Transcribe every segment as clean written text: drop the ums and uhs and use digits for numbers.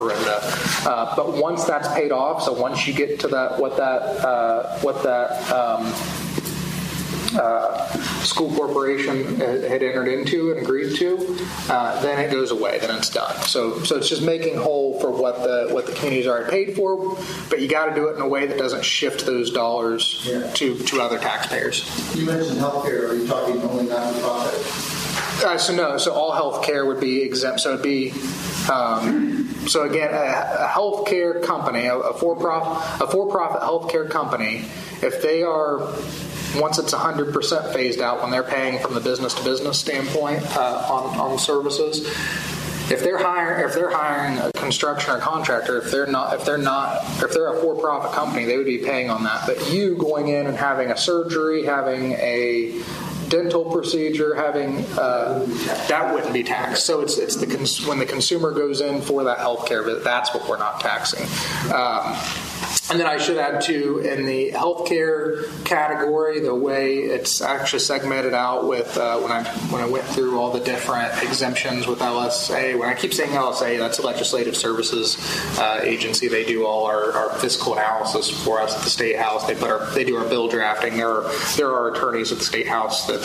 But once that's paid off, so once you get to that, what that school corporation had entered into and agreed to, then it goes away. Then it's done. So it's just making whole for what the community's already paid for, but you got to do it in a way that doesn't shift those dollars to other taxpayers. You mentioned healthcare. Are you talking only not-for-profit? So all healthcare would be exempt. So it'd be. So again, a healthcare company, a for-profit healthcare company, if they are, once it's 100% phased out, when they're paying from the business-to-business standpoint on services, if they're hiring a construction or contractor, if they're a for-profit company, they would be paying on that. But you going in and having a surgery, having a dental procedure, that wouldn't be taxed. So it's when the consumer goes in for that healthcare visit, that's what we're not taxing. And then I should add too, in the healthcare category, the way it's actually segmented out with when I went through all the different exemptions with LSA. When I keep saying LSA, that's a Legislative Services Agency. They do all our fiscal analysis for us at the State House. They do our bill drafting. There are attorneys at the State House that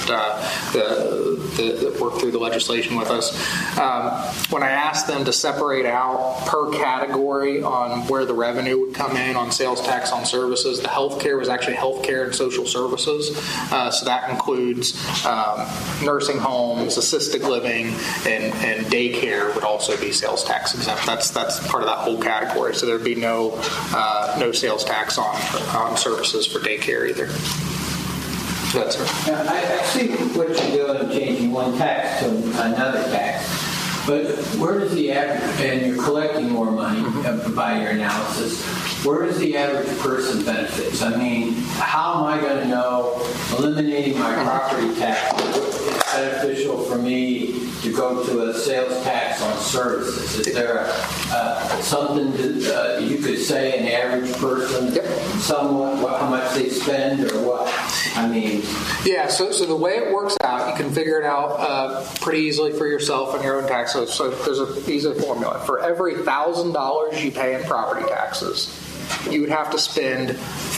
work through the legislation with us. When I asked them to separate out per category on where the revenue would come in on sales tax on services, the healthcare was actually healthcare and social services. So that includes nursing homes, assisted living, and daycare would also be sales tax exempt. That's part of that whole category. So there'd be no sales tax on services for daycare either. That's right. Now, I see what you're doing, changing one tax to another tax. But where does the average, and you're collecting more money by your analysis, where does the average person benefit? I mean, how am I going to know eliminating my property tax is beneficial for me to go to a sales tax on services? Is there something that you could say an average person, somewhat how much they spend or what? I mean... Yeah, so the way it works out, you can figure it out pretty easily for yourself and your own tax. So there's an easy formula. For every $1,000 you pay in property taxes, you would have to spend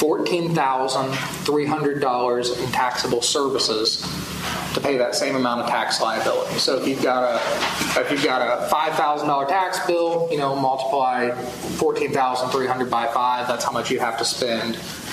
$14,300 in taxable services to pay that same amount of tax liability. So if you've got a $5,000 tax bill, multiply 14,300 by 5. That's how much you have to spend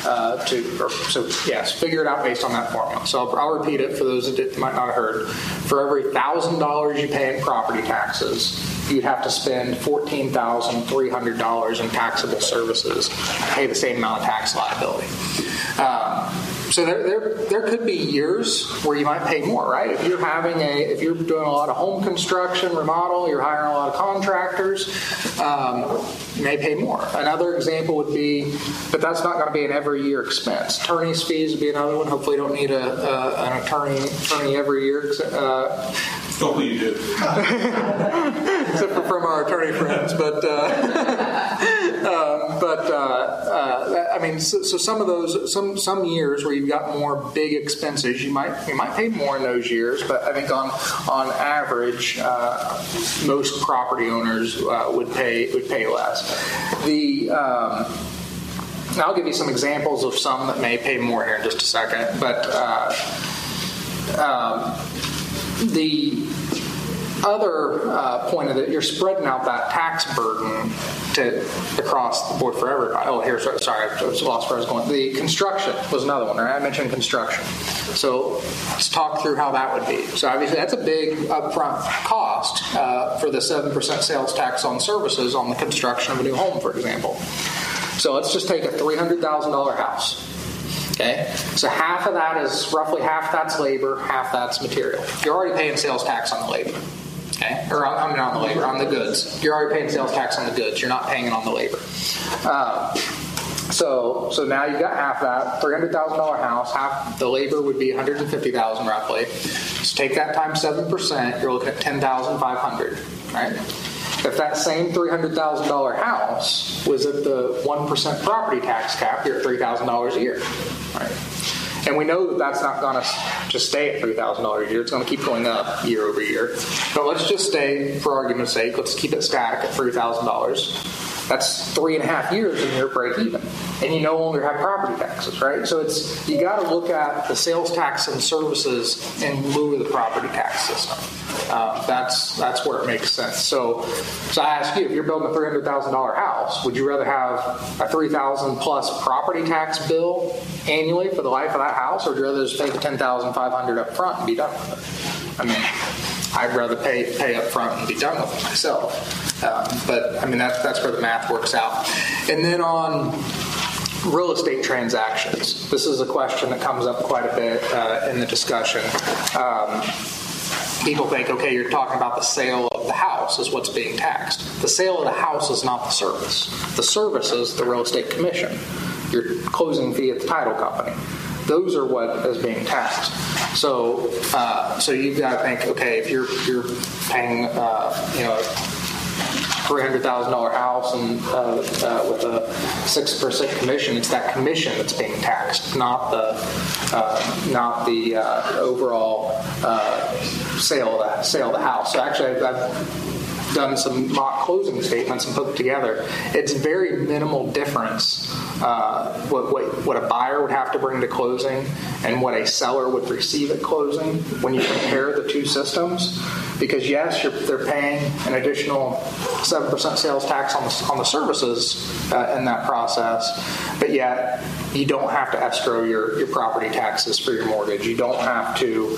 figure it out based on that formula. So I'll repeat it for those that might not have heard. For every $1,000 you pay in property taxes, you'd have to spend $14,300 in taxable services to pay the same amount of tax liability. So there could be years where you might pay more, right? If you're doing a lot of home construction, remodel, you're hiring a lot of contractors, you may pay more. Another example would be, but that's not going to be an every year expense. Attorney's fees would be another one. Hopefully, you don't need an attorney every year. Hopefully, you do. Except for from our attorney friends, so some of those, some years where you've got more big expenses, you might pay more in those years. But I think on average, most property owners would pay less. I'll give you some examples of some that may pay more here in just a second. But the other point of it, you're spreading out that tax burden across the board for everybody. I was lost where I was going. The construction was another one, right? I mentioned construction. So let's talk through how that would be. So obviously that's a big upfront cost for the 7% sales tax on services on the construction of a new home, for example. So let's just take a $300,000 house. Okay, so roughly half that's labor, half that's material. You're already paying sales tax on the labor. Okay, or on the labor, on the goods. You're already paying sales tax on the goods. You're not paying it on the labor. So now you've got half that $300,000 house. Half the labor would be $150,000 roughly. So take that times 7%. You're looking at $10,500. Right. If that same $300,000 house was at the 1% property tax cap, you're at $3,000 a year. Right. And we know that that's not going to just stay at $3,000 a year. It's going to keep going up year over year. But let's just stay, for argument's sake, let's keep it static at $3,000. That's 3.5 years and you're break even. And you no longer have property taxes, right? So you got to look at the sales tax and services in lieu of the property tax system. That's where it makes sense. So I ask you, if you're building a $300,000 house, would you rather have a $3,000 plus property tax bill annually for the life of that house, or would you rather just pay the $10,500 up front and be done with it? I mean, I'd rather pay up front and be done with it myself. But I mean, that's where the math works out. And then on real estate transactions, this is a question that comes up quite a bit in the discussion. People think, okay, you're talking about the sale of the house is what's being taxed. The sale of the house is not the service. The service is the real estate commission, your closing fee at the title company. Those are what is being taxed. So you've got to think, okay, if you're paying $300,000 house and with a 6% commission, it's that commission that's being taxed, not the overall sale of the house. So actually, I've done some mock closing statements and put together. It's very minimal difference what a buyer would have to bring to closing and what a seller would receive at closing when you compare the two systems. Because yes, they're paying an additional 7% sales tax on the services in that process, but yet you don't have to escrow your property taxes for your mortgage. You don't have to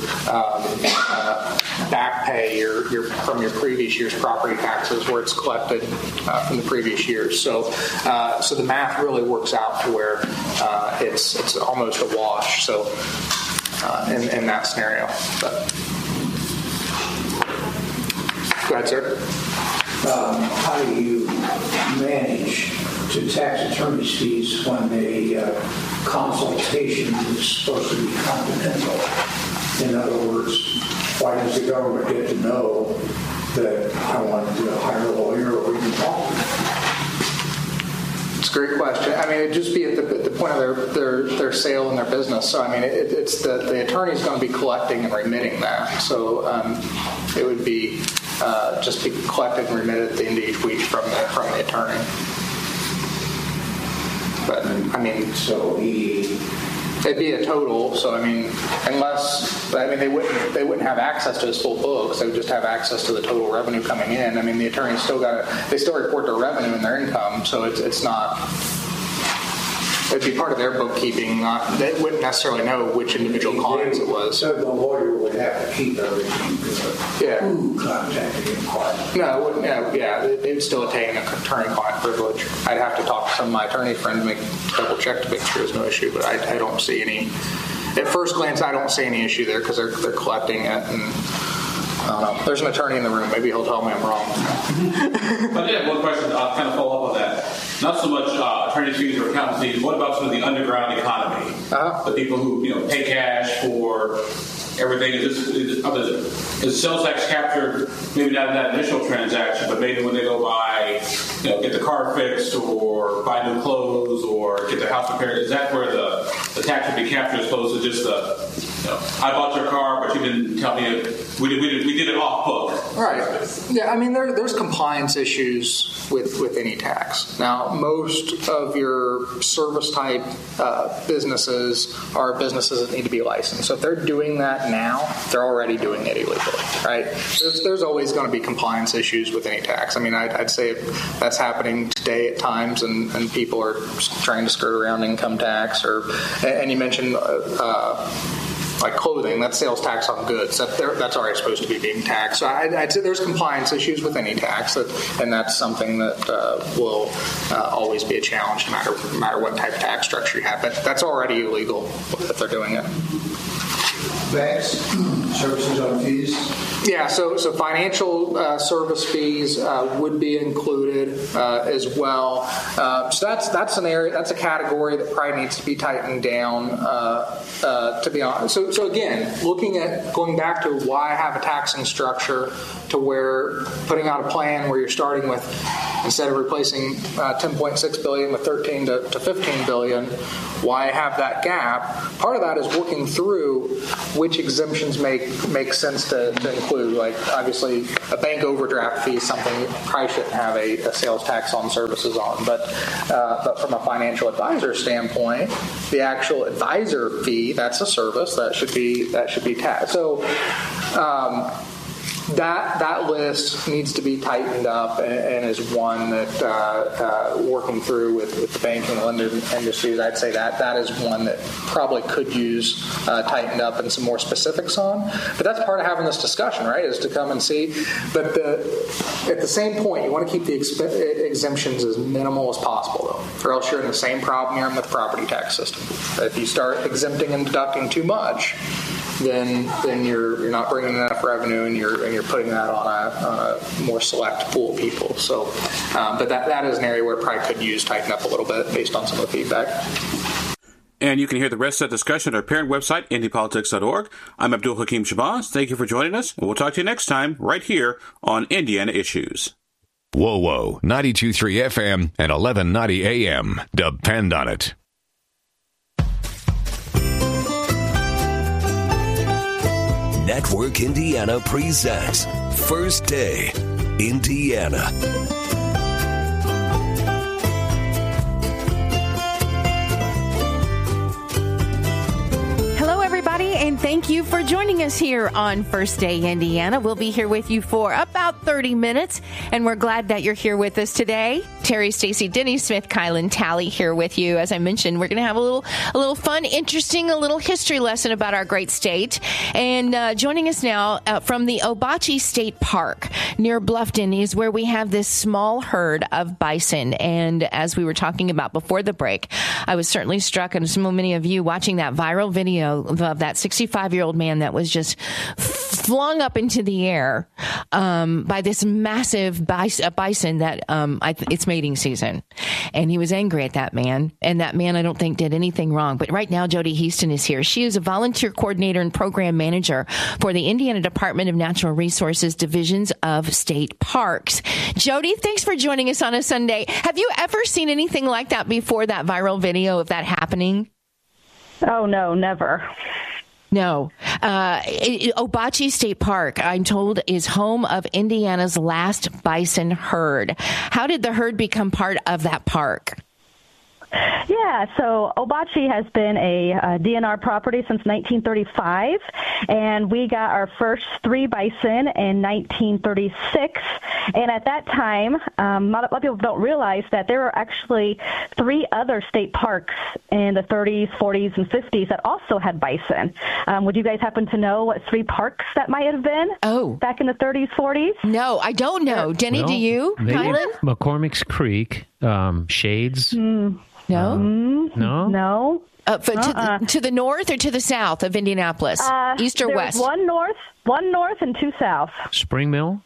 back pay from your previous year's property taxes where it's collected from the previous years. So the math really works out to where it's almost a wash. So in that scenario, but. Go ahead, sir. How do you manage to tax attorney's fees when a consultation is supposed to be confidential? In other words, why does the government get to know that I want to hire a lawyer or even talk to them? It's a great question. I mean, it'd just be at the point of their sale and their business. So, I mean, it's the attorney's going to be collecting and remitting that. So it would be just be collected and remitted at the end of each week from the attorney. But I mean, it'd be a total. So I mean, they wouldn't have access to his full books. They would just have access to the total revenue coming in. I mean, the attorney's still report their revenue and their income. So it's not. It'd be part of their bookkeeping. They wouldn't necessarily know which individual clients it was. So the lawyer would have to keep everything good. Yeah. Who contacted him quiet? No, it wouldn't. Yeah, they'd still attain an attorney-client privilege. I'd have to talk to some of my attorney friends to double check to make sure there's no issue. But I don't see any. At first glance, I don't see any issue there because they're collecting it and. I don't know. There's an attorney in the room. Maybe he'll tell me I'm wrong. But yeah, one question. I'll kind of follow up on that. Not so much attorney fees or accountant fees. What about some of the underground economy? The people who pay cash for everything. Is sales tax captured? Maybe not in that initial transaction, but maybe when they go buy, get the car fixed or buy new clothes or get their house repaired. Is that where the tax would be captured as opposed to just I bought your car, but you didn't tell me we did it off book. Right. Yeah. I mean, there's compliance issues with any tax. Now, most of your service type businesses are businesses that need to be licensed. So if they're doing that now, they're already doing it illegally. Right. There's always going to be compliance issues with any tax. I mean, I'd say that's happening today at times, and people are trying to skirt around income tax. And you mentioned. Like clothing, that's sales tax on goods. That's already supposed to be being taxed. So I'd say there's compliance issues with any tax, and that's something that will always be a challenge no matter what type of tax structure you have. But that's already illegal if they're doing it. Banks, services on fees? Yeah, so financial service fees would be included as well. So that's an area, that's a category that probably needs to be tightened down. To be honest, so again, going back to why I have a taxing structure to where putting out a plan where you're starting with instead of replacing $10.6 billion with $13 to $15 billion, why have that gap? Part of that is working through which exemptions make sense to include. Like, obviously, a bank overdraft fee is something you probably shouldn't have a sales tax on services on. But from a financial advisor standpoint, the actual advisor fee, that's a service that should be taxed. So that list needs to be tightened up, and is one that working through with the banking and lending industries, I'd say that is one that probably could use tightened up and some more specifics on. But that's part of having this discussion, right? Is to come and see. But at the same point, you want to keep the exemptions as minimal as possible, though, or else you're in the same problem you're in with the property tax system. If you start exempting and deducting too much, then you're not bringing enough revenue, and you're putting that on a more select pool of people. So, but that is an area where it probably could use tighten up a little bit based on some of the feedback. And you can hear the rest of that discussion at our parent website, IndyPolitics.org. I'm Abdul Hakim Shabazz. Thank you for joining us. And we'll talk to you next time right here on Indiana Issues. WOWO, 92.3 FM and 1190 AM. Depend on it. Network Indiana presents First Day Indiana. Hello, everybody, and thank you for joining us here on First Day Indiana. We'll be here with you for about 30 minutes, and we're glad that you're here with us today. Terry, Stacy, Denny Smith, Kylan Talley here with you. As I mentioned, we're going to have a little fun, interesting, a little history lesson about our great state. And joining us now from the Obatche State Park near Bluffton is where we have this small herd of bison. And as we were talking about before the break, I was certainly struck, and so many of you watching that viral video of that 65-year-old man that was just flung up into the air by this massive bison that it's mating season. And he was angry at that man. And that man, I don't think, did anything wrong. But right now, Jody Heaston is here. She is a volunteer coordinator and program manager for the Indiana Department of Natural Resources Divisions of State Parks. Jody, thanks for joining us on a Sunday. Have you ever seen anything like that before, that viral video of that happening? Oh, no, never. No. Obatche State Park, I'm told, is home of Indiana's last bison herd. How did the herd become part of that park? Yeah, so Obatche has been a DNR property since 1935, and we got our first 3 bison in 1936. And at that time, a lot of people don't realize that there were actually 3 other state parks in the 30s, 40s, and 50s that also had bison. Would you guys happen to know what 3 parks that might have been? Back in the 30s, 40s? No, I don't know. Denny, do you? Kylan? McCormick's Creek, Shades. No? No. To the north or to the south of Indianapolis? East or west? One north and 2 south. Spring Mill?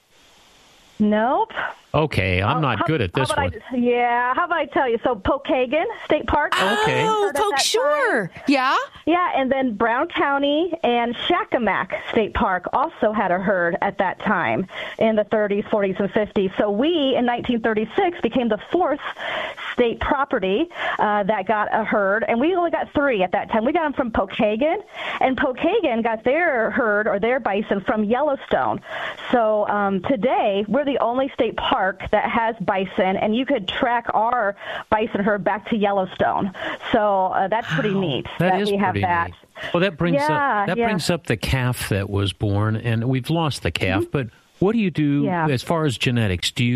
Nope. Okay, I'm not good at this one. How about I tell you? So Pokagon State Park. Okay. Oh, sure. Yeah? Yeah, and then Brown County and Shakamak State Park also had a herd at that time in the 30s, 40s, and 50s. So we, in 1936, became the 4th state property that got a herd, and we only got 3 at that time. We got them from Pokagon, and Pokagon got their herd or their bison from Yellowstone. So today, we're the only state park that has bison, and you could track our bison herd back to Yellowstone. So that's pretty neat that we have that. Neat. Well, that brings up the calf that was born, and we've lost the calf. But what do you do as far as genetics? How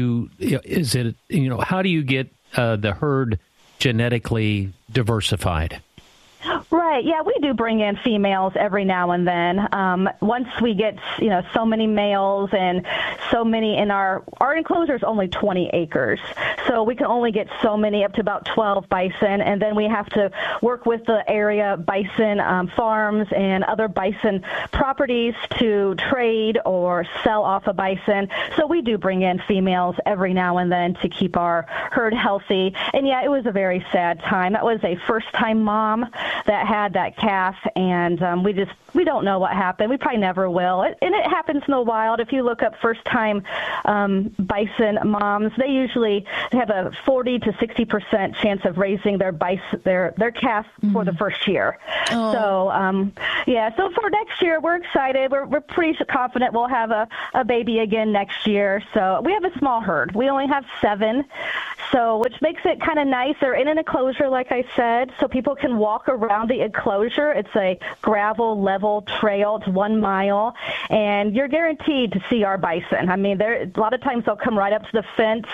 do you get the herd genetically diversified? Right. Yeah, we do bring in females every now and then. Once we get, so many males and so many in our enclosure is only 20 acres. So we can only get so many, up to about 12 bison. And then we have to work with the area bison farms and other bison properties to trade or sell off a bison. So we do bring in females every now and then to keep our herd healthy. And yeah, it was a very sad time. That was a first-time mom that had had that calf, and we don't know what happened. We probably never will. And it happens in the wild. If you look up first-time bison moms, they usually have a 40 to 60% chance of raising their calf for the first year. Oh. So, so for next year, we're excited. We're pretty confident we'll have a baby again next year. So we have a small herd. We only have 7, so which makes it kind of nice. They're in an enclosure, like I said, so people can walk around the enclosure. It's a gravel level trail. It's 1 mile, and you're guaranteed to see our bison. I mean, a lot of times they'll come right up to the fence,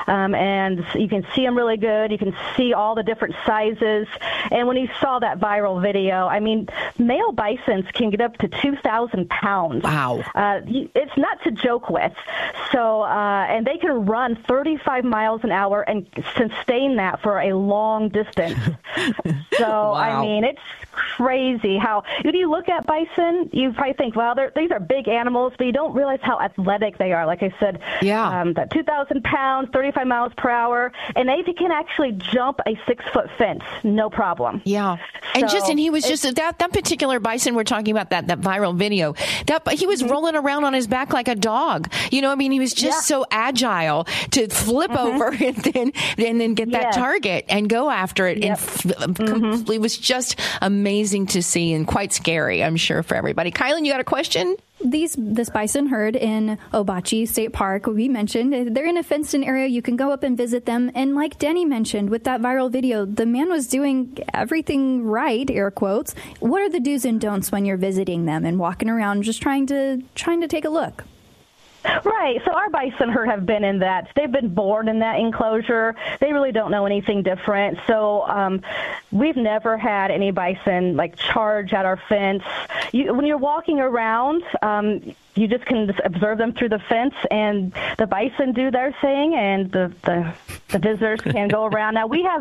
and you can see them really good. You can see all the different sizes. And when you saw that viral video, I mean, male bisons can get up to 2,000 pounds. Wow. It's not to joke with. So, and they can run 35 miles an hour and sustain that for a long distance. So, wow. I mean, it's crazy how, if you look at bison, you probably think, well, these are big animals, but you don't realize how athletic they are. Like I said, that 2,000 pounds, 35 miles per hour, and they can actually jump a 6-foot fence, no problem. Yeah. So, and he was just, that particular bison we're talking about, that viral video, he was rolling around on his back like a dog. You know, I mean, he was just so agile to flip over and then get that target and go after it. Yep. And it was just amazing to see and quite scary, I'm sure, for everybody. Kylan, you got a question? This bison herd in Obachi State Park, we mentioned, they're in a fenced-in area. You can go up and visit them. And like Denny mentioned, with that viral video, the man was doing everything right, air quotes. What are the do's and don'ts when you're visiting them and walking around just trying to take a look? Right. So our bison herd have been in that. They've been born in that enclosure. They really don't know anything different. So we've never had any bison charge at our fence. When you're walking around, you just can just observe them through the fence, and the bison do their thing, and the visitors can go around. Now we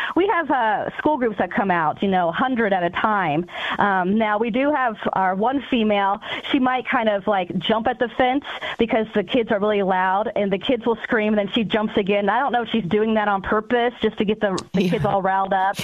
have school groups that come out, 100 at a time. Now we do have our one female. She might kind of jump at the fence because the kids are really loud, and the kids will scream, and then she jumps again. I don't know if she's doing that on purpose just to get the kids all riled up.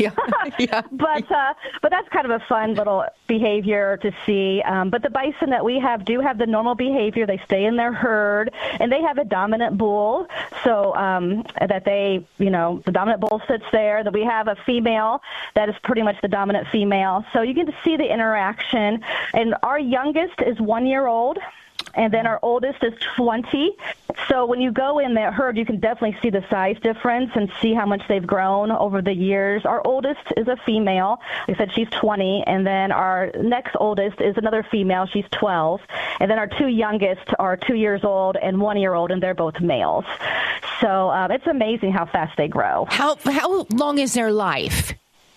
But that's kind of a fun little behavior to see. But the bison that we have do have the normal behavior. They stay in their herd, and they have a dominant bull. So that the dominant bull sits there. That we have a female that is pretty much the dominant female. So you get to see the interaction. And our youngest is 1 year old. And then our oldest is 20. So when you go in that herd, you can definitely see the size difference and see how much they've grown over the years. Our oldest is a female. Like I said, she's 20. And then our next oldest is another female. She's 12. And then our 2 youngest are 2 years old and 1 year old, and they're both males. So it's amazing how fast they grow. How long is their life?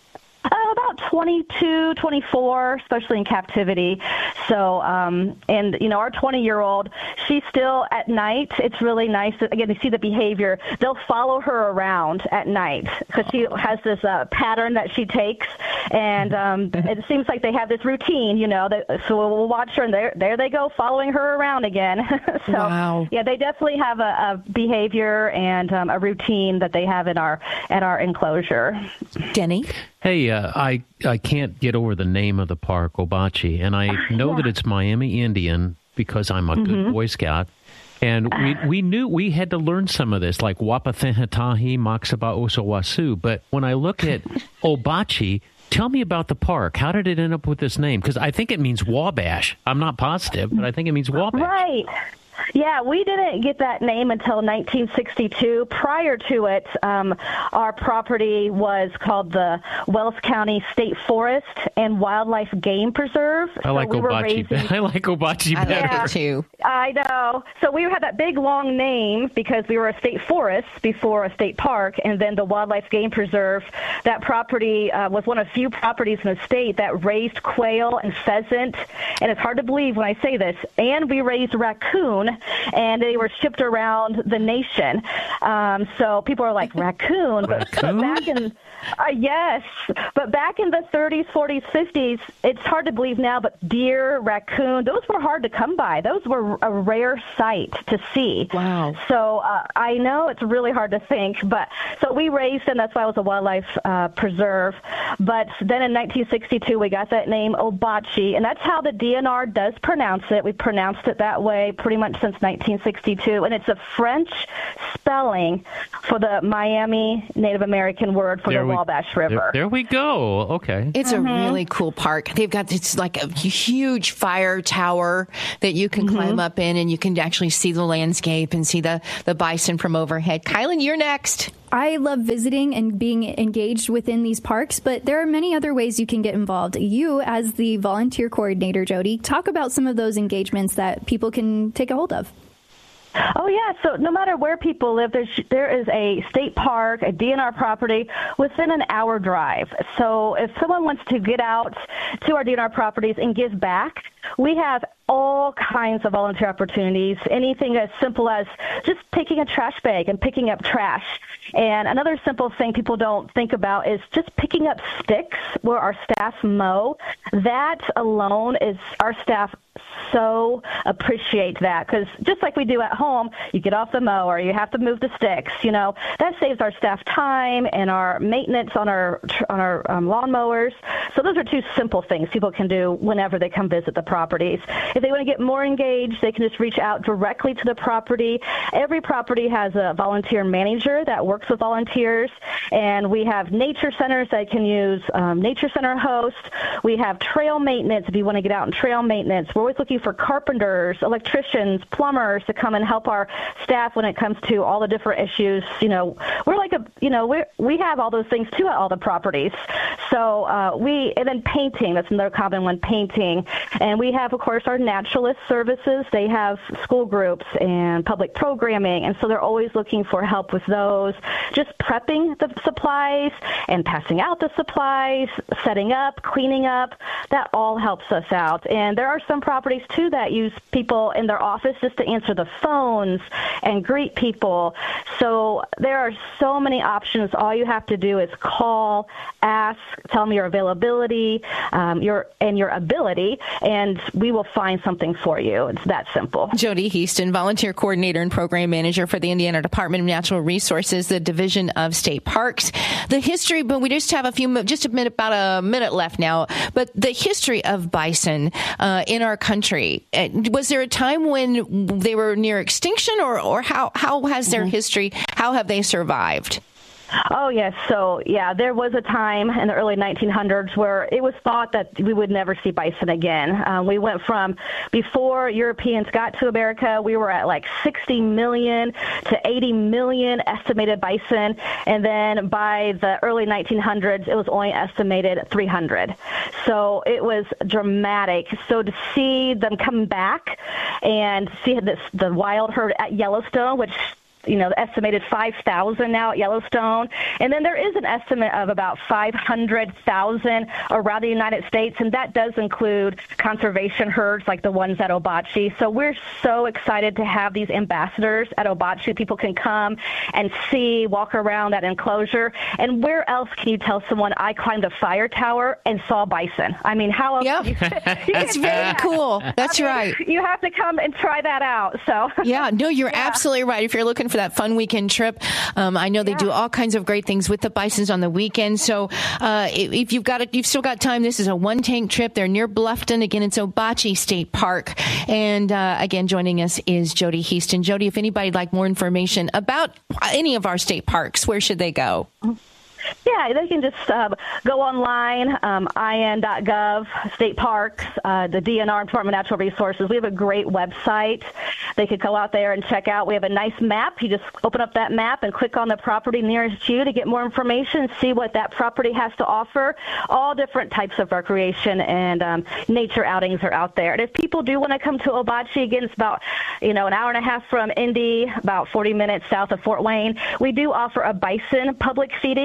About 22, 24, especially in captivity. So, and, our 20-year-old, she's still at night. It's really nice, again, to see the behavior. They'll follow her around at night because she has this pattern that she takes, and it seems like they have this routine, so we'll watch her, and there they go, following her around again. So, wow. Yeah, they definitely have a behavior and a routine that they have at our enclosure. Denny? Hey, I can't get over the name of the park, Obachi, and I know that it's Miami Indian because I'm a good Boy Scout. And we had to learn some of this, like Wapathenhatahi, Maksaba Osawasu. But when I look at Obachi, tell me about the park. How did it end up with this name? Because I think it means Wabash. I'm not positive, but I think it means Wabash. Right. Yeah, we didn't get that name until 1962. Prior to it, our property was called the Wells County State Forest and Wildlife Game Preserve. I like Obachi. I like Obachi better. I too. I know. So we had that big, long name because we were a state forest before a state park, and then the Wildlife Game Preserve. That property was one of few properties in the state that raised quail and pheasant, and it's hard to believe when I say this, and we raised raccoon and they were shipped around the nation. So people are like, raccoon? But back in yes, but back in the 30s, 40s, 50s, it's hard to believe now, but deer, raccoon, those were hard to come by. Those were a rare sight to see. Wow. So I know it's really hard to think, but so we raised them. That's why it was a wildlife preserve. But then in 1962, we got that name Obachi, and that's how the DNR does pronounce it. We pronounced it that way pretty much since 1962, and it's a French spelling for the Miami Native American word for the Wabash River. There we go. Okay. It's a really cool park. They've got it's like a huge fire tower that you can climb up in, and you can actually see the landscape and see the bison from overhead. Kylan, you're next. I love visiting and being engaged within these parks, but there are many other ways you can get involved. You, as the volunteer coordinator, Jody, talk about some of those engagements that people can take a hold of. Oh, yeah. So no matter where people live, there is a state park, a DNR property within an hour drive. So if someone wants to get out to our DNR properties and give back, we have all kinds of volunteer opportunities, anything as simple as just taking a trash bag and picking up trash. And another simple thing people don't think about is just picking up sticks where our staff mow. That alone is our staff so appreciate that, because just like we do at home, you get off the mower, you have to move the sticks, that saves our staff time and our maintenance on our lawnmowers. So those are two simple things people can do whenever they come visit the properties. If they want to get more engaged, they can just reach out directly to the property. Every property has a volunteer manager that works with volunteers, and we have nature centers that can use nature center hosts. We have trail maintenance if you want to get out and trail maintenance. We're always looking for carpenters, electricians, plumbers to come and help our staff when it comes to all the different issues. We're like we have all those things too at all the properties. So and then painting, that's another common one, painting. And we have, of course, our naturalist services. They have school groups and public programming, and so they're always looking for help with those. Just prepping the supplies and passing out the supplies, setting up, cleaning up, that all helps us out. And there are some properties, too, that use people in their office just to answer the phones and greet people. So there are so many options. All you have to do is call, ask, tell them your availability, your ability, and we will find something for you. It's that simple. Jody Heaston, volunteer coordinator and program manager for the Indiana Department of Natural Resources, the Division of State Parks. The history, but we just have about a minute left now, but the history of bison in our country, was there a time when they were near extinction, or how has their history, how have they survived? Oh, yes. So, yeah, there was a time in the early 1900s where it was thought that we would never see bison again. We went from, before Europeans got to America, we were at like 60 million to 80 million estimated bison. And then by the early 1900s, it was only estimated 300. So it was dramatic. So to see them come back and see the wild herd at Yellowstone, which estimated 5,000 now at Yellowstone. And then there is an estimate of about 500,000 around the United States, and that does include conservation herds like the ones at Obachi. So we're so excited to have these ambassadors at Obachi. People can come and walk around that enclosure. And where else can you tell someone, I climbed a fire tower and saw bison? I mean, how else? Yep. That's very cool. That's right. You have to come and try that out. So yeah, no, you're absolutely right. If you're looking for that fun weekend trip, I know they do all kinds of great things with the bisons on the weekend. So if you've still got time, this is a one-tank trip. They're near Bluffton. Again, it's Obachi State Park. And again, joining us is Jody Heaston. Jody, if anybody'd like more information about any of our state parks, where should they go? Yeah, they can just go online, in.gov, state parks, the DNR, Department of Natural Resources. We have a great website. They could go out there and check out. We have a nice map. You just open up that map and click on the property nearest you to get more information, see what that property has to offer. All different types of recreation and nature outings are out there. And if people do want to come to Obachi, again, it's about an hour and a half from Indy, about 40 minutes south of Fort Wayne. We do offer a bison public feeding where our staff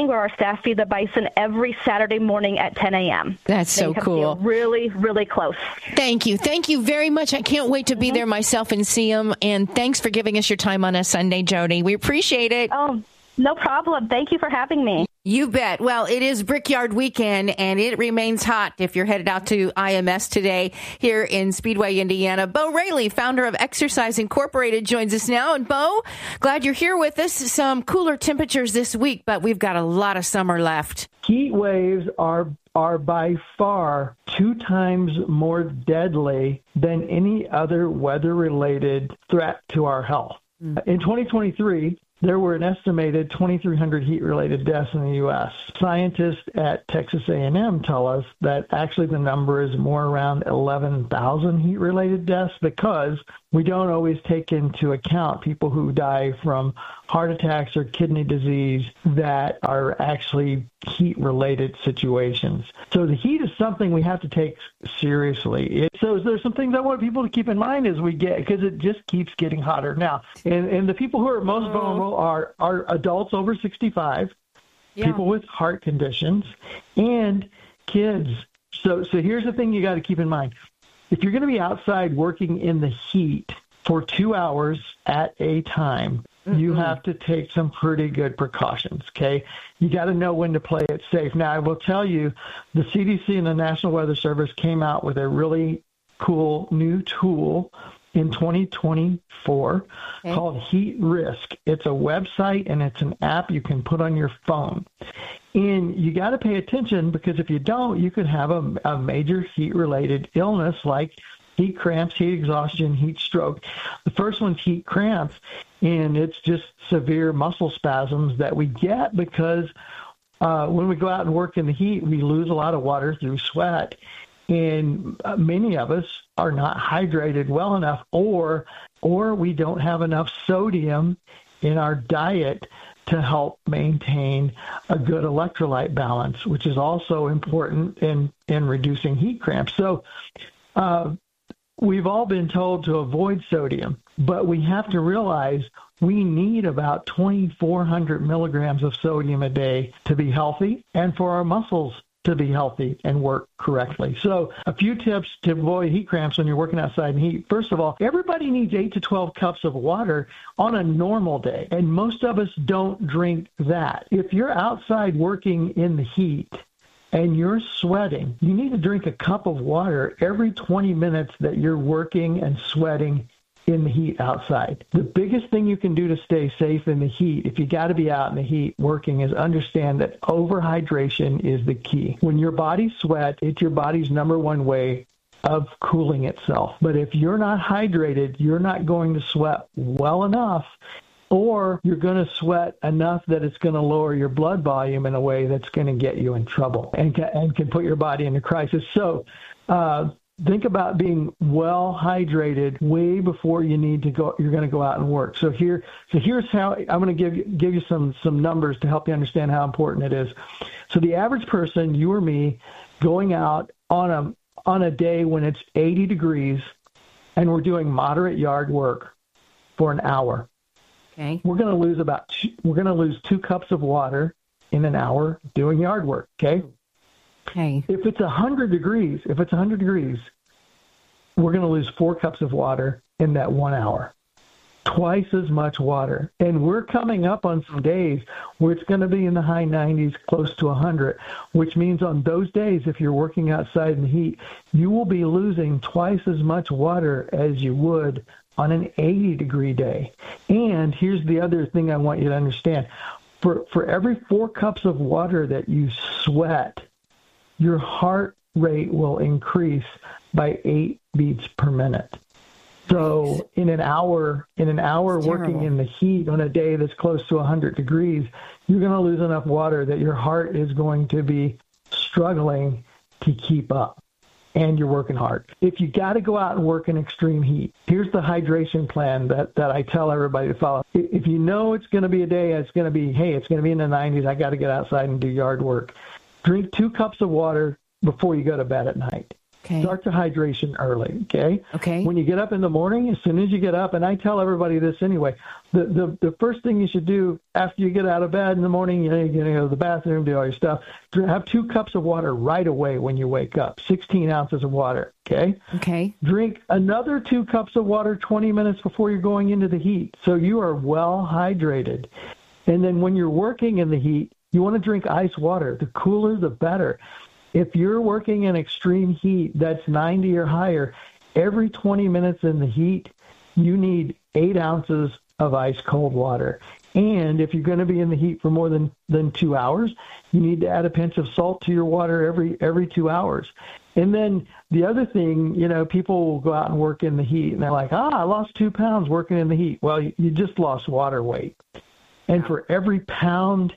staff feed the bison every Saturday morning at 10 a.m. That's so cool. Really, really close. Thank you. Thank you very much. I can't wait to be there myself and see them. And thanks for giving us your time on a Sunday, Jody. We appreciate it. Oh, no problem. Thank you for having me. You bet. Well, it is Brickyard weekend, and it remains hot if you're headed out to IMS today here in Speedway, Indiana. Bo Rayleigh, founder of Exercise Incorporated, joins us now. And Bo, glad you're here with us. Some cooler temperatures this week, but we've got a lot of summer left. Heat waves are by far 2 times more deadly than any other weather-related threat to our health. In 2023, there were an estimated 2,300 heat-related deaths in the U.S. Scientists at Texas A&M tell us that actually the number is more around 11,000 heat-related deaths because we don't always take into account people who die from heart attacks or kidney disease that are actually heat-related situations. So the heat is something we have to take seriously. So there's some things I want people to keep in mind as we get, because it just keeps getting hotter. Now, and the people who are most vulnerable are adults over 65, people with heart conditions, and kids. So here's the thing you got to keep in mind. If you're going to be outside working in the heat for 2 hours at a time, you have to take some pretty good precautions, okay? You got to know when to play it safe. Now, I will tell you, the CDC and the National Weather Service came out with a really cool new tool in 2024 called Heat Risk. It's a website and it's an app you can put on your phone. And you got to pay attention, because if you don't, you could have a major heat-related illness like heat cramps, heat exhaustion, heat stroke. The first one's heat cramps, and it's just severe muscle spasms that we get because when we go out and work in the heat, we lose a lot of water through sweat. And many of us are not hydrated well enough, or we don't have enough sodium in our diet to help maintain a good electrolyte balance, which is also important in reducing heat cramps. So we've all been told to avoid sodium, but we have to realize we need about 2,400 milligrams of sodium a day to be healthy and for our muscles to be healthy and work correctly. So a few tips to avoid heat cramps when you're working outside in heat. First of all, everybody needs 8 to 12 cups of water on a normal day, and most of us don't drink that. If you're outside working in the heat and you're sweating, you need to drink a cup of water every 20 minutes that you're working and sweating in the heat outside. The biggest thing you can do to stay safe in the heat, if you got to be out in the heat working, is understand that overhydration is the key. When your body sweats, it's your body's number one way of cooling itself. But if you're not hydrated, you're not going to sweat well enough, or you're going to sweat enough that it's going to lower your blood volume in a way that's going to get you in trouble and can put your body into crisis. So think about being well hydrated way before you need to go. You're going to go out and work. So here's how I'm going to give you some numbers to help you understand how important it is. So the average person, you or me, going out on a day when it's 80 degrees and we're doing moderate yard work for an hour. Okay. We're going to lose 2 cups of water in an hour doing yard work. Okay. Okay. If it's 100 degrees, we're going to lose 4 cups of water in that 1 hour. Twice as much water. And we're coming up on some days where it's going to be in the high 90s, close to 100, which means on those days, if you're working outside in the heat, you will be losing twice as much water as you would on an 80-degree day. And here's the other thing I want you to understand. For every 4 cups of water that you sweat, your heart rate will increase by 8 beats per minute. So in an hour working in the heat on a day that's close to 100 degrees, you're going to lose enough water that your heart is going to be struggling to keep up, and you're working hard. If you got to go out and work in extreme heat, here's the hydration plan that I tell everybody to follow. If you know it's going to be a day, it's going to be in the 90s, I got to get outside and do yard work. Drink 2 cups of water before you go to bed at night. Start the hydration early, okay? Okay. When you get up in the morning, as soon as you get up, and I tell everybody this anyway, the first thing you should do after you get out of bed in the morning, you're going to go to the bathroom, do all your stuff, have 2 cups of water right away when you wake up, 16 ounces of water, okay? Okay. Drink another 2 cups of water 20 minutes before you're going into the heat, so you are well hydrated. And then when you're working in the heat, you want to drink ice water. The cooler, the better. If you're working in extreme heat that's 90 or higher, every 20 minutes in the heat, you need 8 ounces of ice cold water. And if you're going to be in the heat for more than 2 hours, you need to add a pinch of salt to your water every 2 hours. And then the other thing, people will go out and work in the heat, and they're like, I lost 2 pounds working in the heat. Well, you just lost water weight. And for every pound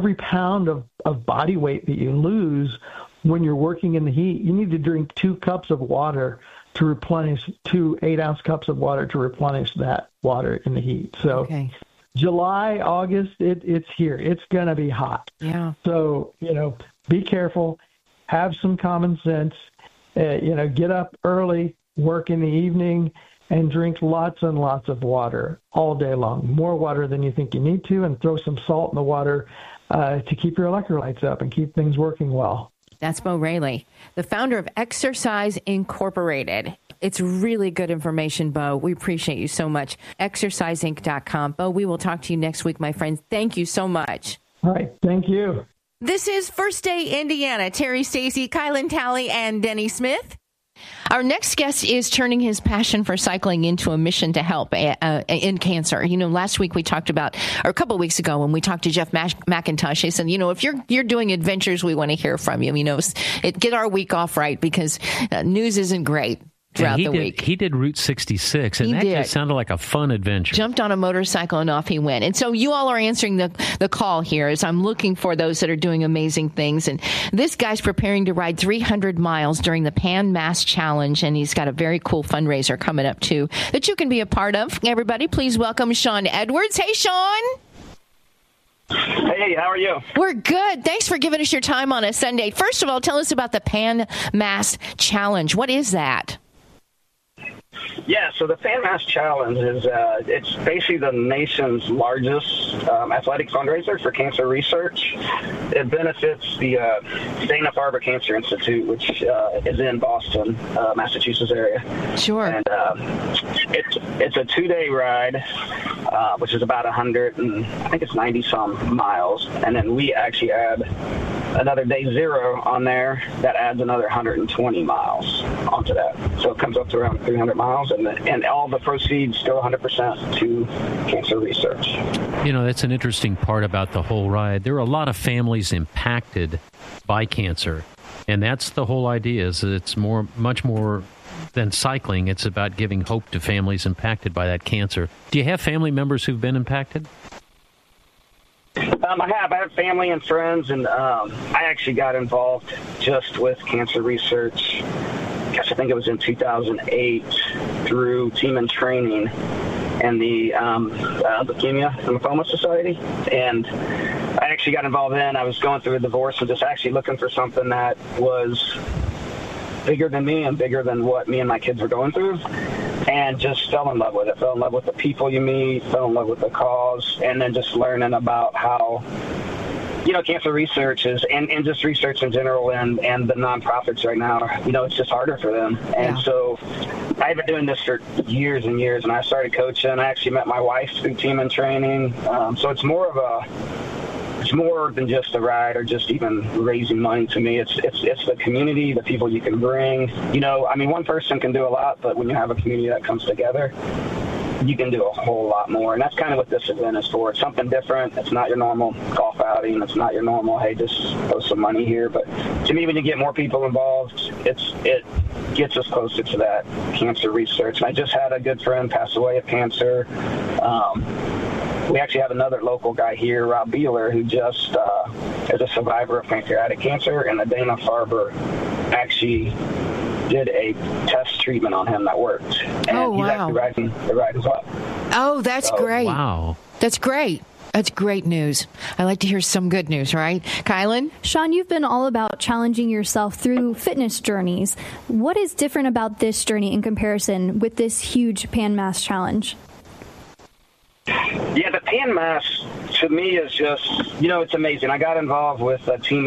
of body weight that you lose when you're working in the heat, you need to drink 2 cups of water to replenish 2 8-ounce cups of water to replenish that water in the heat. So July, August, it's here. It's going to be hot. Yeah. So, be careful, have some common sense, get up early, work in the evening, and drink lots and lots of water all day long, more water than you think you need to, and throw some salt in the water to keep your electrolytes up and keep things working well. That's Bo Raley, the founder of Exercise Incorporated. It's really good information, Bo. We appreciate you so much. ExerciseInc.com. Bo, we will talk to you next week, my friends. Thank you so much. All right. Thank you. This is First Day Indiana. Terry Stacy, Kylan Talley, and Denny Smith. Our next guest is turning his passion for cycling into a mission to help in cancer. Last week we talked about, or a couple of weeks ago when we talked to Jeff McIntosh, he said, if you're doing adventures, we want to hear from you. Get our week off right, because news isn't great throughout the week. He did Route 66, and that just sounded like a fun adventure. Jumped on a motorcycle and off he went. And so you all are answering the call here as I'm looking for those that are doing amazing things. And this guy's preparing to ride 300 miles during the Pan Mass Challenge, and he's got a very cool fundraiser coming up, too, that you can be a part of. Everybody, please welcome Sean Edwards. Hey, Sean. Hey, how are you? We're good. Thanks for giving us your time on a Sunday. First of all, tell us about the Pan Mass Challenge. What is that? Yeah, so the Pan Mass Challenge is it's basically the nation's largest athletic fundraiser for cancer research. It benefits the Dana-Farber Cancer Institute, which is in Boston, Massachusetts area. Sure. And it's a 2-day ride, which is about 90-some miles. And then we actually add another day 0 on there that adds another 120 miles onto that. So it comes up to around 300 miles, and all the proceeds go 100% to cancer research. That's an interesting part about the whole ride. There are a lot of families impacted by cancer, and that's the whole idea. Is it's much more than cycling. It's about giving hope to families impacted by that cancer. Do you have family members who've been impacted? I have family and friends, and I actually got involved just with cancer research. I think it was in 2008 through Team in Training and the Leukemia and Lymphoma Society. And I actually got involved then. I was going through a divorce and just actually looking for something that was bigger than me and bigger than what me and my kids were going through, and just fell in love with it. Fell in love with the people you meet, fell in love with the cause, and then just learning about how cancer research is, and just research in general, and the nonprofits right now, it's just harder for them. And so I've been doing this for years and years, and I started coaching. I actually met my wife through Team in Training. So it's more than just a ride or just even raising money to me. It's the community, the people you can bring. One person can do a lot, but when you have a community that comes together, you can do a whole lot more. And that's kind of what this event is for. It's something different. It's not your normal golf outing. It's not your normal, hey, just throw some money here. But to me, when you get more people involved, it gets us closer to that cancer research. And I just had a good friend pass away of cancer. We actually have another local guy here, Rob Beeler, who just is a survivor of pancreatic cancer, and the Dana-Farber actually did a test treatment on him that worked. And he's actually riding as well. Oh, that's great. Wow. That's great. That's great news. I like to hear some good news, right? Kylan? Sean, you've been all about challenging yourself through fitness journeys. What is different about this journey in comparison with this huge Pan Mass challenge? Yeah, the Pan Mass to me is just, it's amazing. I got involved with Team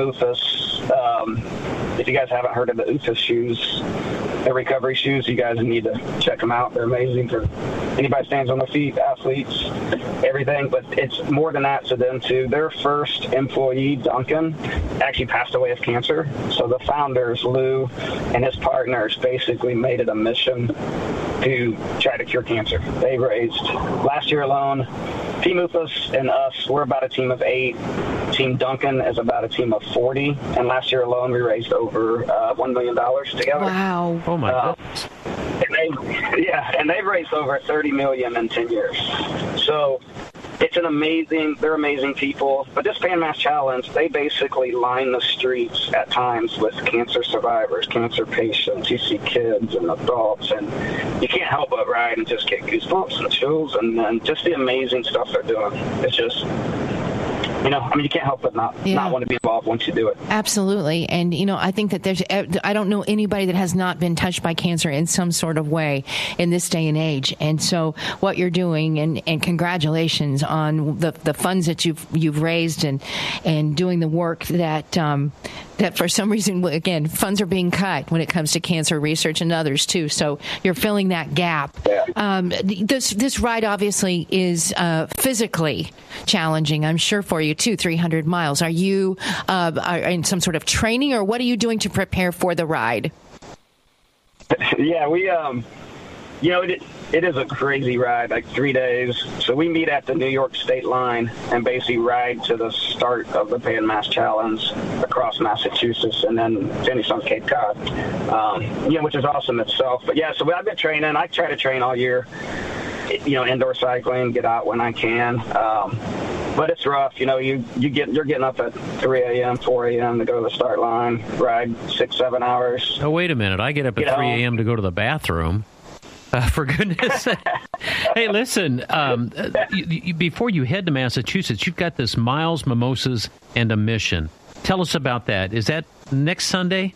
OOFAS. If you guys haven't heard of the OOFAS shoes, the recovery shoes, you guys need to check them out. They're amazing for anybody stands on their feet, athletes, everything. But it's more than that to them, too. Their first employee, Duncan, actually passed away of cancer. So the founders, Lou, and his partners basically made it a mission to try to cure cancer. They raised, last year alone, Team OOFAS and us, we're about a team of 8. Team Duncan is about a team of 40. And last year alone, we raised over $1 million together. Wow. Oh, my goodness. And they've raised over $30 million in 10 years. So they're amazing people. But this Pan Mass Challenge, they basically line the streets at times with cancer survivors, cancer patients. You see kids and adults, and you can't help but ride and just get goosebumps and chills, and just the amazing stuff they're doing. It's just, you can't help but not want to be involved once you do it. Absolutely. And, I think that I don't know anybody that has not been touched by cancer in some sort of way in this day and age. And so what you're doing, and congratulations on the funds that you've raised and doing the work that for some reason, again, funds are being cut when it comes to cancer research and others too. So you're filling that gap. Yeah. This ride obviously is physically challenging, I'm sure, for you too. 300 miles. Are you in some sort of training, or what are you doing to prepare for the ride? Yeah, we it is a crazy ride, like 3 days. So we meet at the New York state line and basically ride to the start of the Pan Mass Challenge across Massachusetts and then finish on Cape Cod, which is awesome itself. But yeah, so I've been training. I try to train all year, indoor cycling, get out when I can. But it's rough. You're getting up at 3 a.m., 4 a.m. to go to the start line, ride 6-7 hours. Oh, wait a minute. I get up at 3 a.m. to go to the bathroom. For goodness sake. Hey, listen, before you head to Massachusetts, you've got this Miles, Mimosas, and a Mission. Tell us about that. Is that next Sunday?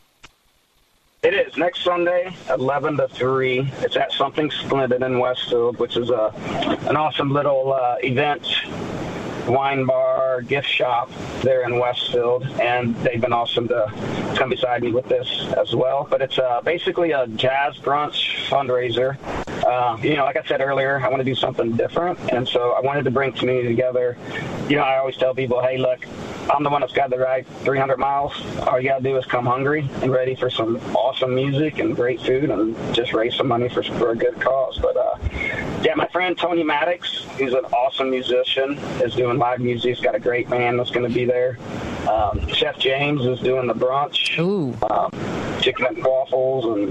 It is. Next Sunday, 11 to 3. It's at Something Splendid in Westfield, which is an awesome little event, wine bar, gift shop there in Westfield, and they've been awesome to come beside me with this as well. But it's basically a jazz brunch fundraiser. Like I said earlier, I want to do something different, and so I wanted to bring community together. I always tell people, hey, look, I'm the one that's got to ride 300 miles. All you got to do is come hungry and ready for some awesome music and great food and just raise some money for a good cause. But, my friend Tony Maddox, who's an awesome musician, is doing live music. He's got a great band that's going to be there. Chef James is doing the brunch. Ooh. Chicken and waffles and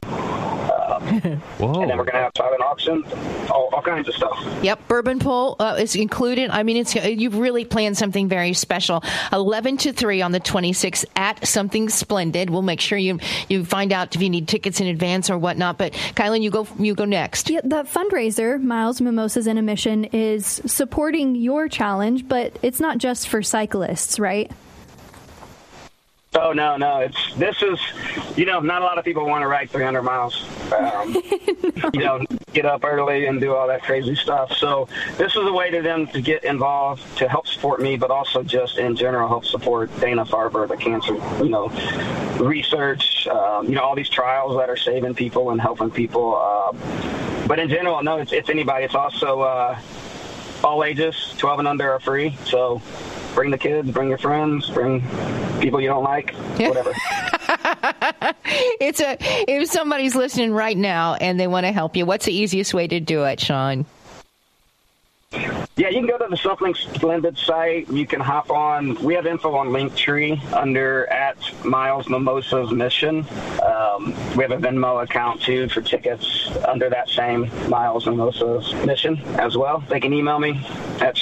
and then we're going to have silent auction, all kinds of stuff. Yep, bourbon pull is included. I mean, you've really planned something very special. 11 to 3 on the 26th at Something Splendid. We'll make sure you find out if you need tickets in advance or whatnot. But Kylan, you go next. Yeah, the fundraiser, Miles, Mimosas, and a Mission, is supporting your challenge, but it's not just for cyclists, right? Oh, no. This is, not a lot of people want to ride 300 miles. Get up early and do all that crazy stuff. So this is a way to them to get involved, to help support me, but also just in general help support Dana-Farber, the cancer, research, all these trials that are saving people and helping people. But in general, no, it's anybody. It's also all ages, 12 and under are free. So bring the kids, bring your friends, bring people you don't like, whatever. If somebody's listening right now and they want to help you, what's the easiest way to do it, Sean? Yeah, you can go to the Something Splendid site. You can hop on. We have info on Linktree under at Miles Mimosas Mission. We have a Venmo account, too, for tickets under that same Miles Mimosas Mission as well. They can email me at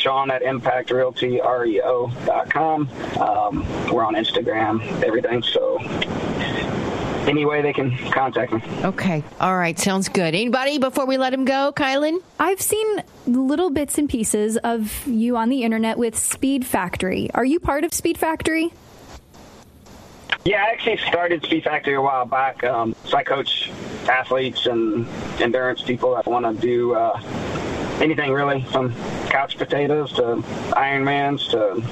Sean@ImpactRealtyREO.com. We're on Instagram, everything. So any way they can contact me. Okay. All right. Sounds good. Anybody before we let him go, Kylan? I've seen little bits and pieces of you on the internet with Speed Factory. Are you part of Speed Factory? Yeah, I actually started Speed Factory a while back. So I coach athletes and endurance people that want to do anything really, from couch potatoes to Ironmans to...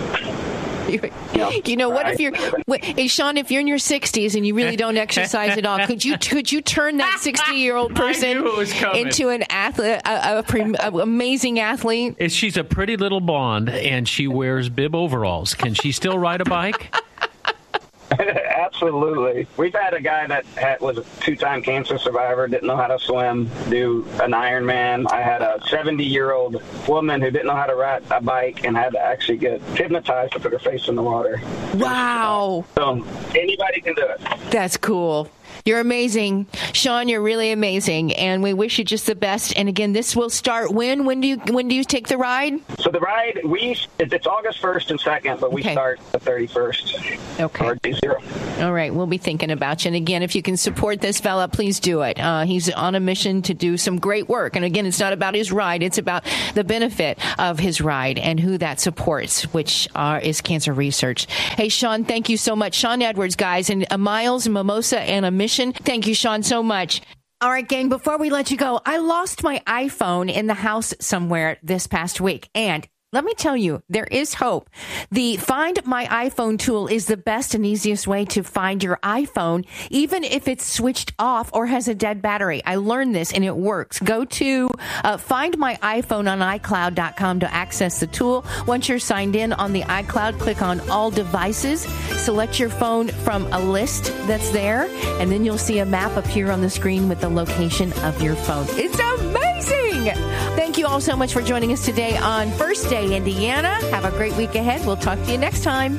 What if you're, hey, Sean, if you're in your 60s and you really don't exercise at all, could you turn that 60-year-old person into an athlete, an amazing athlete? She's a pretty little blonde and she wears bib overalls. Can she still ride a bike? Absolutely. We've had a guy that was a 2-time cancer survivor, didn't know how to swim, do an Ironman. I had a 70-year-old woman who didn't know how to ride a bike and had to actually get hypnotized to put her face in the water. Wow. So anybody can do it. That's cool. You're amazing. Sean, you're really amazing, and we wish you just the best. And again, this will start when? When do you take the ride? So the ride, it's August 1st and 2nd, but we start the 31st. Okay. Or day 0. All right. We'll be thinking about you. And again, if you can support this fella, please do it. He's on a mission to do some great work. And again, it's not about his ride. It's about the benefit of his ride and who that supports, which is cancer research. Hey, Sean, thank you so much. Sean Edwards, guys, and Miles, Mimosa, and a mission. Thank you, Sean, so much. All right, gang, before we let you go, I lost my iPhone in the house somewhere this past week. And let me tell you, there is hope. The Find My iPhone tool is the best and easiest way to find your iPhone, even if it's switched off or has a dead battery. I learned this and it works. Go to Find My iPhone on iCloud.com to access the tool. Once you're signed in on the iCloud, click on All Devices. Select your phone from a list that's there, and then you'll see a map appear on the screen with the location of your phone. It's amazing! Thank you all so much for joining us today on First Day Indiana. Have a great week ahead. We'll talk to you next time.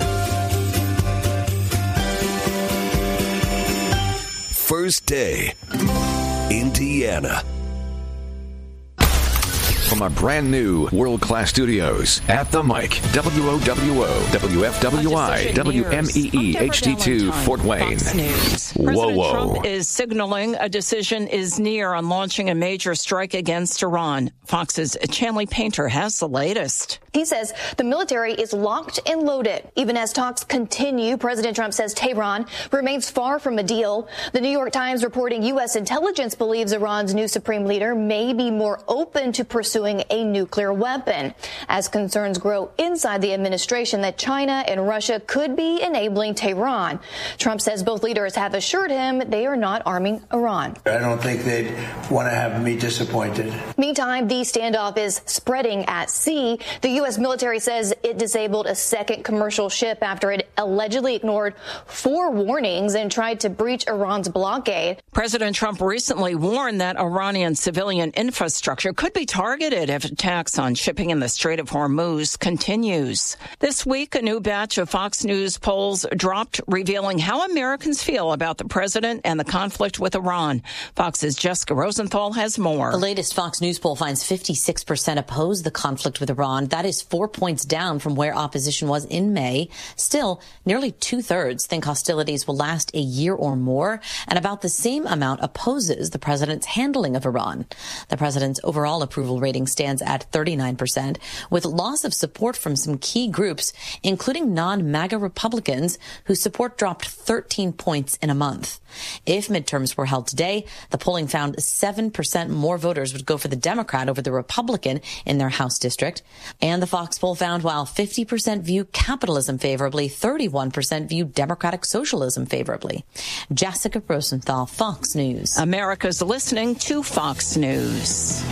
First Day Indiana. From our brand new world-class studios at the mic, WOWO, WFWI, WMEE, HD2, Fort Wayne. President Trump is signaling a decision is near on launching a major strike against Iran. Fox's Chanley Painter has the latest. He says the military is locked and loaded. Even as talks continue, President Trump says Tehran remains far from a deal. The New York Times reporting U.S. intelligence believes Iran's new supreme leader may be more open to pursuing a nuclear weapon, as concerns grow inside the administration that China and Russia could be enabling Tehran. Trump says both leaders have assured him they are not arming Iran. I don't think they'd want to have me disappointed. Meantime, the standoff is spreading at sea. The U.S. military says it disabled a second commercial ship after it allegedly ignored 4 warnings and tried to breach Iran's blockade. President Trump recently warned that Iranian civilian infrastructure could be targeted if attacks on shipping in the Strait of Hormuz continues. This week, a new batch of Fox News polls dropped, revealing how Americans feel about the president and the conflict with Iran. Fox's Jessica Rosenthal has more. The latest Fox News poll finds 56% oppose the conflict with Iran. That is 4 points down from where opposition was in May. Still, nearly 2/3 think hostilities will last a year or more, and about the same amount opposes the president's handling of Iran. The president's overall approval rating stands at 39%, with loss of support from some key groups, including non-MAGA Republicans, whose support dropped 13 points in a month. If midterms were held today, the polling found 7% more voters would go for the Democrat over the Republican in their House district. And the Fox poll found while 50% view capitalism favorably, 31% view democratic socialism favorably. Jessica Rosenthal, Fox News. America's listening to Fox News.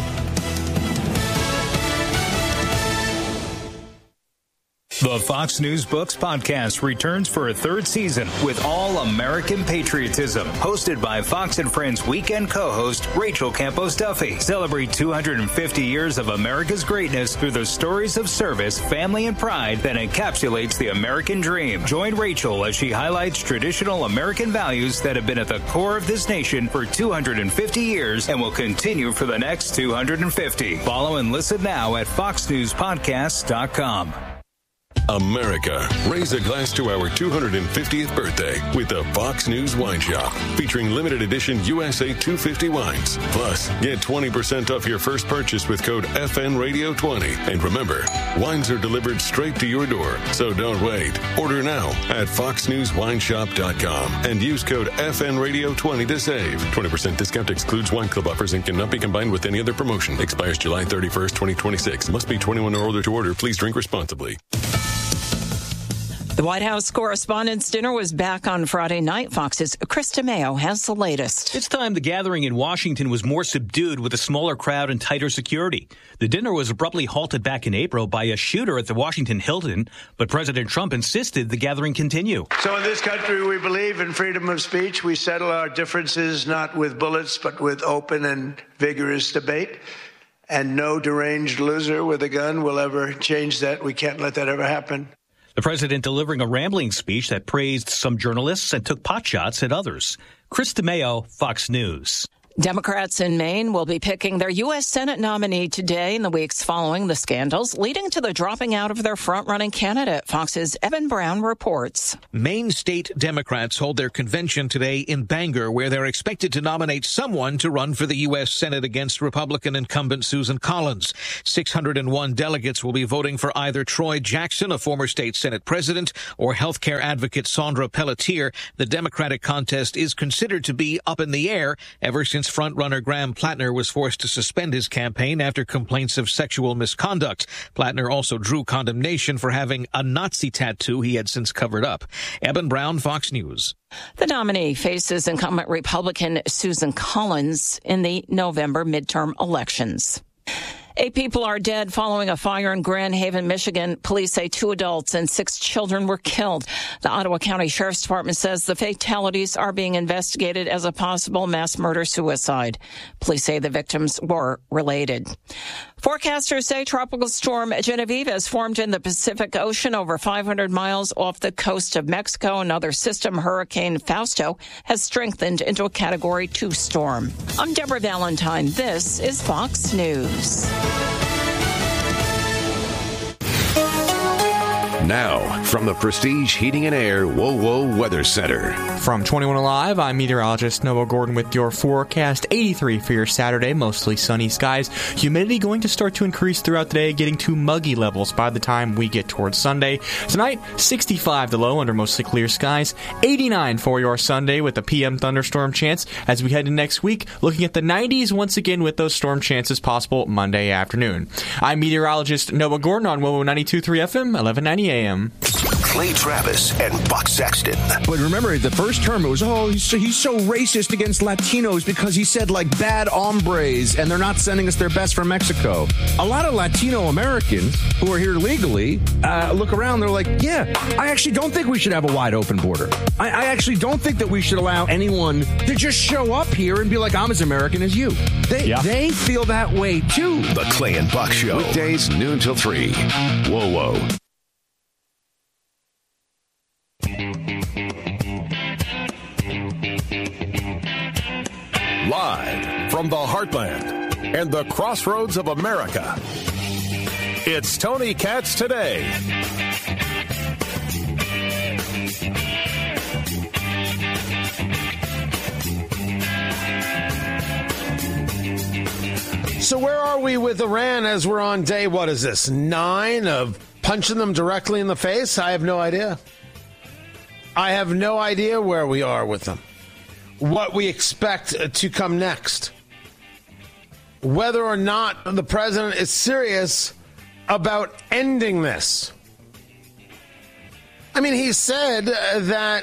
The Fox News Books podcast returns for a 3rd season with all American patriotism. Hosted by Fox and Friends weekend co-host Rachel Campos Duffy. Celebrate 250 years of America's greatness through the stories of service, family, and pride that encapsulates the American dream. Join Rachel as she highlights traditional American values that have been at the core of this nation for 250 years and will continue for the next 250. Follow and listen now at foxnewspodcasts.com. America, raise a glass to our 250th birthday with the Fox News Wine Shop, featuring limited edition USA 250 wines. Plus, get 20% off your first purchase with code FNRadio20. And remember, wines are delivered straight to your door, so don't wait. Order now at foxnewswineshop.com and use code FNRadio20 to save. 20% discount excludes wine club offers and cannot be combined with any other promotion. Expires July 31st, 2026. Must be 21 or older to order. Please drink responsibly. The White House Correspondents' Dinner was back on Friday night. Fox's Chris DeMeo has the latest. This time, the gathering in Washington was more subdued with a smaller crowd and tighter security. The dinner was abruptly halted back in April by a shooter at the Washington Hilton, but President Trump insisted the gathering continue. So in this country, we believe in freedom of speech. We settle our differences not with bullets, but with open and vigorous debate. And no deranged loser with a gun will ever change that. We can't let that ever happen. The president delivering a rambling speech that praised some journalists and took potshots at others. Chris DeMeo, Fox News. Democrats in Maine will be picking their U.S. Senate nominee today in the weeks following the scandals leading to the dropping out of their front-running candidate. Fox's Evan Brown reports. Maine state Democrats hold their convention today in Bangor, where they're expected to nominate someone to run for the U.S. Senate against Republican incumbent Susan Collins. 601 delegates will be voting for either Troy Jackson, a former state Senate president, or healthcare advocate Sandra Pelletier. The Democratic contest is considered to be up in the air ever since frontrunner Graham Plattner was forced to suspend his campaign after complaints of sexual misconduct. Plattner also drew condemnation for having a Nazi tattoo he had since covered up. Eben Brown, Fox News. The nominee faces incumbent Republican Susan Collins in the November midterm elections. 8 people are dead following a fire in Grand Haven, Michigan. Police say 2 adults and 6 children were killed. The Ottawa County Sheriff's Department says the fatalities are being investigated as a possible mass murder-suicide. Police say the victims were related. Forecasters say Tropical Storm Genevieve has formed in the Pacific Ocean over 500 miles off the coast of Mexico. Another system, Hurricane Fausto, has strengthened into a Category 2 storm. I'm Deborah Valentine. This is Fox News. Now, from the Prestige Heating and Air WoWo Weather Center. From 21 Alive, I'm meteorologist Noah Gordon with your forecast. 83 for your Saturday, mostly sunny skies. Humidity going to start to increase throughout the day, getting to muggy levels by the time we get towards Sunday. Tonight, 65 the low under mostly clear skies. 89 for your Sunday with a PM thunderstorm chance. As we head into next week, looking at the 90s once again with those storm chances possible Monday afternoon. I'm meteorologist Noah Gordon on WoWo 92.3 FM, 1190 AM. Clay Travis and Buck Sexton. But remember, the first term, it was, he's so racist against Latinos because he said, bad hombres, and they're not sending us their best from Mexico. A lot of Latino Americans who are here legally look around, they're like, yeah, I actually don't think we should have a wide open border. I actually don't think that we should allow anyone to just show up here and be like, I'm as American as you. They feel that way, too. The Clay and Buck Show. Weekdays, noon till 3. WoWo. Live from the heartland and the crossroads of America, it's Tony Katz Today. So where are we with Iran as we're on day, what is this, 9 of punching them directly in the face? I have no idea. I have no idea where we are with them. What we expect to come next. Whether or not the president is serious about ending this. I mean, he said that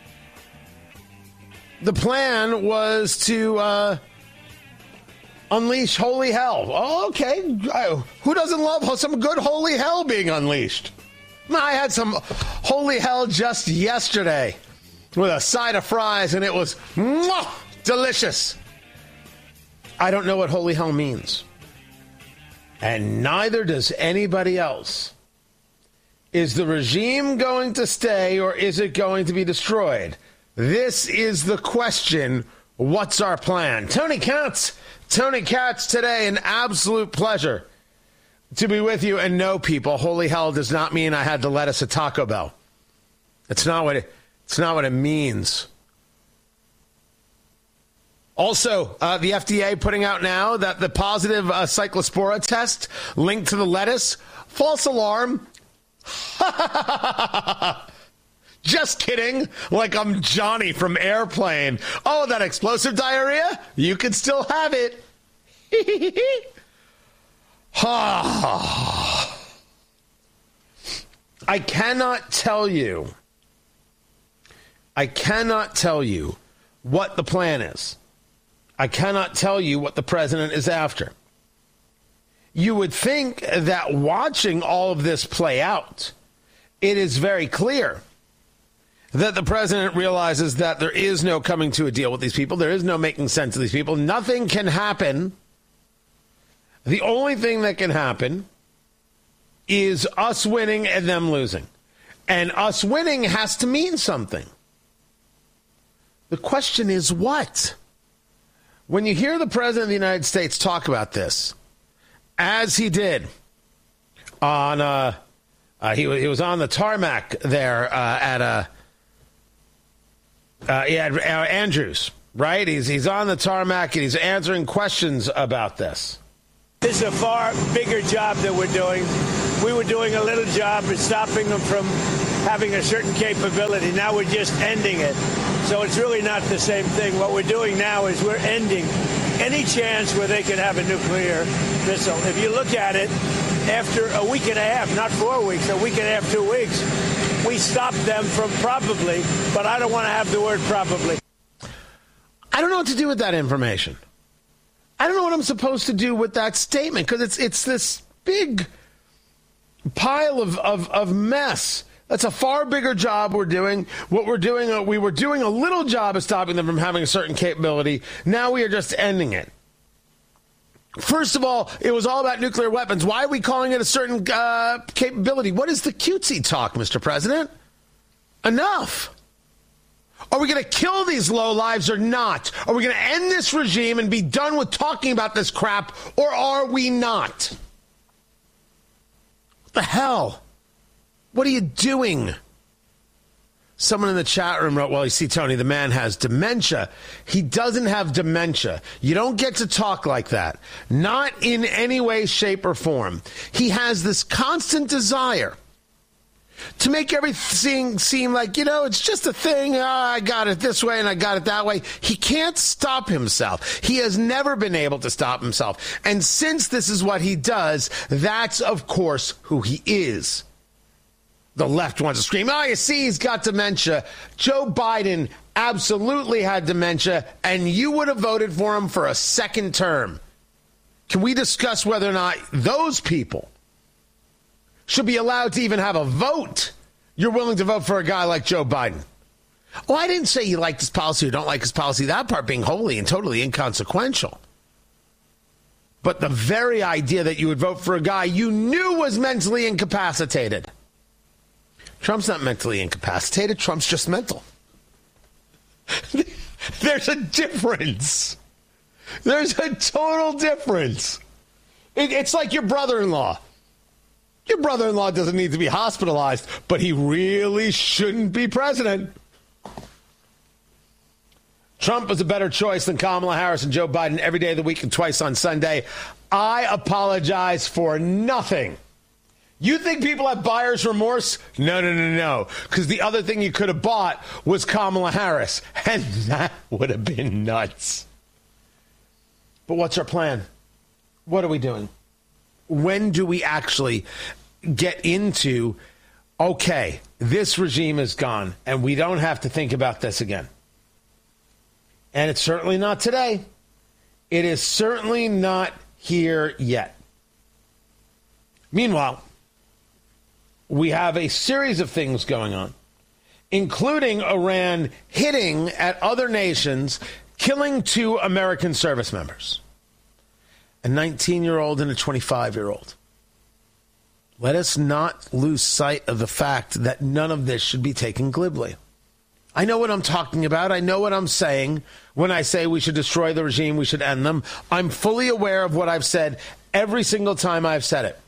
the plan was to unleash holy hell. Oh, okay. Who doesn't love some good holy hell being unleashed? I had some holy hell just yesterday with a side of fries, and it was delicious. I don't know what holy hell means. And neither does anybody else. Is the regime going to stay, or is it going to be destroyed? This is the question. What's our plan? Tony Katz today, an absolute pleasure. to be with you. And no, people, holy hell does not mean I had the lettuce at Taco Bell. It's not what it means. Also, the FDA putting out now that the positive cyclospora test linked to the lettuce, false alarm. Just kidding. Like I'm Johnny from Airplane. Oh, that explosive diarrhea? You can still have it. I cannot tell you what the plan is. I cannot tell you what the president is after. You would think that watching all of this play out, it is very clear that the president realizes that there is no coming to a deal with these people. There is no making sense of these people. Nothing can happen. The only thing that can happen is us winning and them losing. And us winning has to mean something. The question is what? When you hear the president of the United States talk about this, as he did on, he was on the tarmac there at Andrews, right? He's on the tarmac and he's answering questions about this. This is a far bigger job that we're doing. We were doing a little job of stopping them from having a certain capability. Now we're just ending it. So it's really not the same thing. What we're doing now is we're ending any chance where they could have a nuclear missile. If you look at it, after a week and a half, not 4 weeks, a week and a half, 2 weeks, we stopped them from probably, but I don't want to have the word probably. I don't know what to do with that information. I don't know what I'm supposed to do with that statement because it's this big pile of mess. That's a far bigger job we're doing. What we're doing, we were doing a little job of stopping them from having a certain capability. Now we are just ending it. First of all, it was all about nuclear weapons. Why are we calling it a certain capability? What is the cutesy talk, Mr. President? Enough. Are we going to kill these lowlives or not? Are we going to end this regime and be done with talking about this crap, or are we not? What the hell? What are you doing? Someone in the chat room wrote, well, you see, Tony, the man has dementia. He doesn't have dementia. You don't get to talk like that. Not in any way, shape, or form. He has this constant desire to make everything seem like, it's just a thing. Oh, I got it this way and I got it that way. He can't stop himself. He has never been able to stop himself. And since this is what he does, that's, of course, who he is. The left wants to scream, oh, you see, he's got dementia. Joe Biden absolutely had dementia, and you would have voted for him for a second term. Can we discuss whether or not those people should be allowed to even have a vote? You're willing to vote for a guy like Joe Biden. Oh, I didn't say you liked his policy or don't like his policy. That part being wholly and totally inconsequential. But the very idea that you would vote for a guy you knew was mentally incapacitated. Trump's not mentally incapacitated. Trump's just mental. There's a difference. There's a total difference. It's like your brother-in-law. Your brother-in-law doesn't need to be hospitalized, but he really shouldn't be president. Trump was a better choice than Kamala Harris and Joe Biden every day of the week and twice on Sunday. I apologize for nothing. You think people have buyer's remorse? No. Because the other thing you could have bought was Kamala Harris, and that would have been nuts. But what's our plan? What are we doing? When do we actually get into, okay, this regime is gone, and we don't have to think about this again? And it's certainly not today. It is certainly not here yet. Meanwhile, we have a series of things going on, including Iran hitting at other nations, killing 2 American service members, a 19-year-old and a 25-year-old. Let us not lose sight of the fact that none of this should be taken glibly. I know what I'm talking about. I know what I'm saying when I say we should destroy the regime, we should end them. I'm fully aware of what I've said every single time I've said it.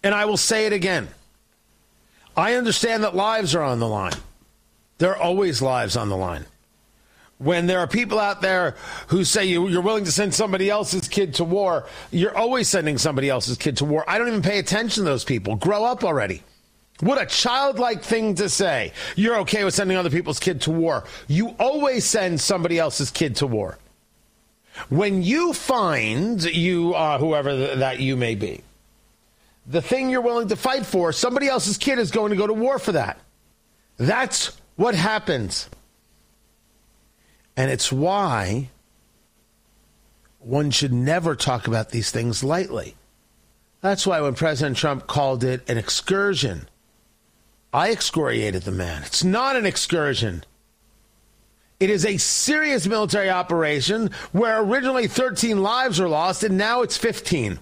And I will say it again. I understand that lives are on the line. There are always lives on the line. When there are people out there who say you're willing to send somebody else's kid to war, you're always sending somebody else's kid to war. I don't even pay attention to those people. Grow up already. What a childlike thing to say. You're okay with sending other people's kid to war. You always send somebody else's kid to war. When you find whoever that you may be, the thing you're willing to fight for, somebody else's kid is going to go to war for that. That's what happens. And it's why one should never talk about these things lightly. That's why when President Trump called it an excursion, I excoriated the man. It's not an excursion. It is a serious military operation where originally 13 lives were lost and now it's 15.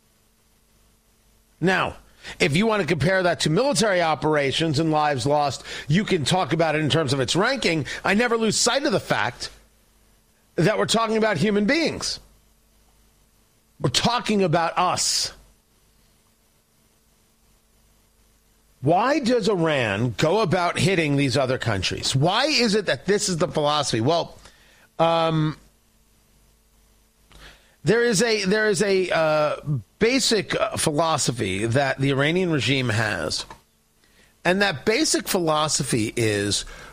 Now, if you want to compare that to military operations and lives lost, you can talk about it in terms of its ranking. I never lose sight of the fact that we're talking about human beings. We're talking about us. Why does Iran go about hitting these other countries? Why is it that this is the philosophy? Well, there is a basic philosophy that the Iranian regime has. And that basic philosophy is